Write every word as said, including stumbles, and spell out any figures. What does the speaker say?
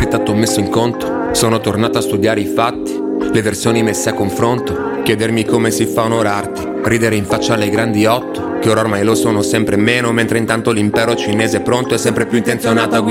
aspettato messo in conto. Sono tornato a studiare i fatti, le versioni messe a confronto, chiedermi come si fa a onorarti, ridere in faccia alle grandi otto, che ora ormai lo sono sempre meno, mentre intanto l'impero cinese è pronto e sempre più intenzionato a guidare